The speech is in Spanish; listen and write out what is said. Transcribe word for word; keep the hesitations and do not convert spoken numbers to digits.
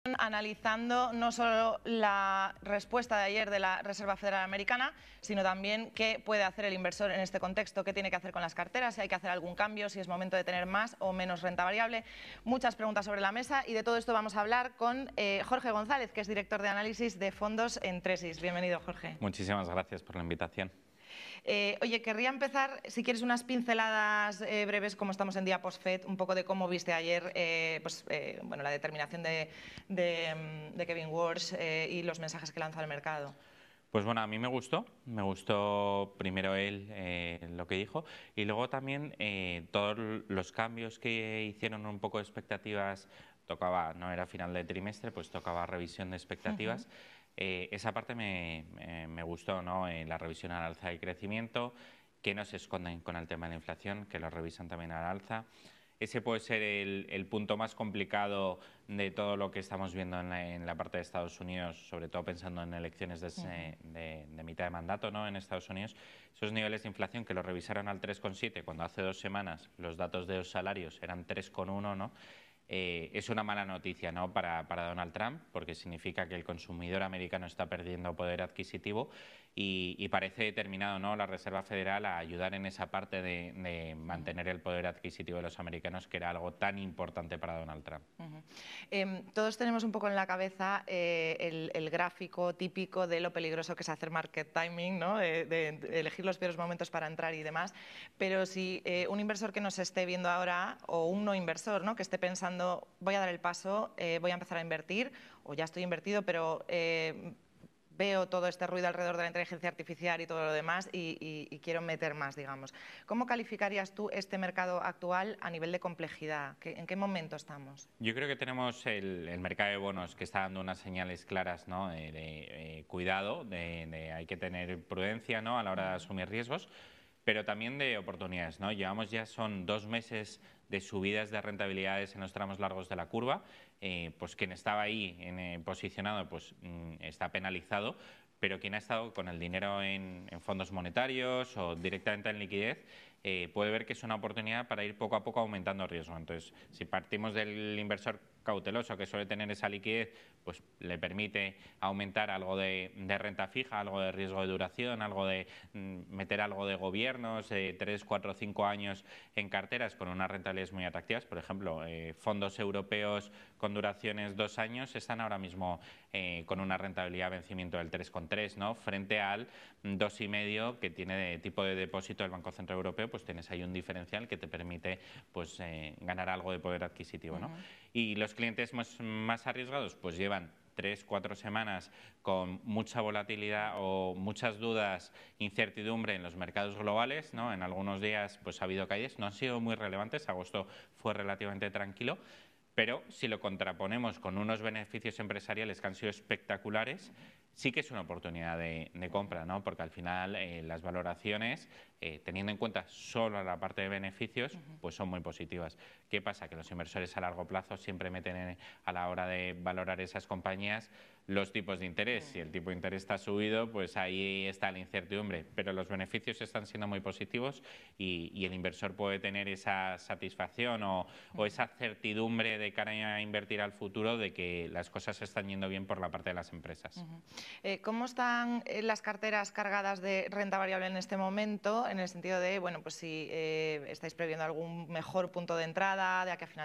analizando no solo la respuesta de ayer de la Reserva Federal Americana, sino también qué puede hacer el inversor en este contexto, qué tiene que hacer con las carteras, si hay que hacer algún cambio, si es momento de tener más o menos renta variable. Muchas preguntas sobre la mesa y de todo esto vamos a hablar con eh, Jorge González, que es director de análisis de fondos en Tresis. Bienvenido, Jorge. Muchísimas gracias por la invitación. Eh, oye, querría empezar, si quieres, unas pinceladas eh, breves, como estamos en día post-Fed, un poco de cómo viste ayer eh, pues, eh, bueno, la determinación de, de, de Kevin Warsh eh, y los mensajes que lanzó al mercado. Pues bueno, a mí me gustó, me gustó primero él eh, lo que dijo y luego también eh, todos los cambios que hicieron un poco de expectativas, tocaba, no era final de trimestre, pues tocaba revisión de expectativas. Uh-huh. Eh, esa parte me, me, me gustó, ¿no? Eh, la revisión al alza y crecimiento, que no se esconden con el tema de la inflación, que lo revisan también al alza. Ese puede ser el, el punto más complicado de todo lo que estamos viendo en la, en la parte de Estados Unidos, sobre todo pensando en elecciones de, uh-huh. de, de mitad de mandato, ¿no? En Estados Unidos. Esos niveles de inflación que lo revisaron al tres coma siete, cuando hace dos semanas los datos de los salarios eran tres coma uno, ¿no? Eh, es una mala noticia, ¿no? para, para Donald Trump, porque significa que el consumidor americano está perdiendo poder adquisitivo y, y parece determinado, ¿no? la Reserva Federal a ayudar en esa parte de, de mantener el poder adquisitivo de los americanos, que era algo tan importante para Donald Trump. Uh-huh. eh, todos tenemos un poco en la cabeza eh, el, el gráfico típico de lo peligroso que es hacer market timing, ¿no? de, de elegir los peores momentos para entrar y demás, pero si eh, un inversor que nos esté viendo ahora o un no inversor, ¿no? que esté pensando voy a dar el paso, eh, voy a empezar a invertir, o ya estoy invertido, pero eh, veo todo este ruido alrededor de la inteligencia artificial y todo lo demás y, y, y quiero meter más, digamos. ¿Cómo calificarías tú este mercado actual a nivel de complejidad? ¿En qué momento estamos? Yo creo que tenemos el, el mercado de bonos que está dando unas señales claras, ¿no? de, de eh, cuidado, de, de hay que tener prudencia, ¿no? a la hora de asumir riesgos, pero también de oportunidades, ¿no? Llevamos ya, son dos meses de subidas de rentabilidades en los tramos largos de la curva, eh, pues quien estaba ahí en, eh, posicionado pues mm, está penalizado, pero quien ha estado con el dinero en, en fondos monetarios o directamente en liquidez eh, puede ver que es una oportunidad para ir poco a poco aumentando riesgo. Entonces, si partimos del inversor cauteloso que suele tener esa liquidez, pues le permite aumentar algo de, de renta fija, algo de riesgo de duración, algo de mm, meter algo de gobiernos, eh, tres, cuatro, cinco años en carteras con unas rentabilidades muy atractivas. Por ejemplo, eh, fondos europeos con duraciones dos años están ahora mismo eh, con una rentabilidad de vencimiento del tres coma tres, ¿no? frente al dos coma cinco que tiene de tipo de depósito del Banco Central Europeo, pues tienes ahí un diferencial que te permite pues, eh, ganar algo de poder adquisitivo, ¿no? Uh-huh. Y los clientes más, más arriesgados pues llevan tres, cuatro semanas con mucha volatilidad o muchas dudas, incertidumbre en los mercados globales, ¿no? En algunos días pues ha habido caídas, no han sido muy relevantes, agosto fue relativamente tranquilo, pero si lo contraponemos con unos beneficios empresariales que han sido espectaculares, sí que es una oportunidad de, de compra, ¿no? Porque al final eh, las valoraciones, eh, teniendo en cuenta solo la parte de beneficios, pues son muy positivas. ¿Qué pasa? Que los inversores a largo plazo siempre meten en, a la hora de valorar esas compañías los tipos de interés. Si el tipo de interés está subido, pues ahí está la incertidumbre, pero los beneficios están siendo muy positivos y, y el inversor puede tener esa satisfacción o, o esa certidumbre de cara a invertir al futuro de que las cosas se están yendo bien por la parte de las empresas. Uh-huh. eh, ¿Cómo están las carteras cargadas de renta variable en este momento? En el sentido de, bueno, pues si eh, estáis previendo algún mejor punto de entrada, de aquí a final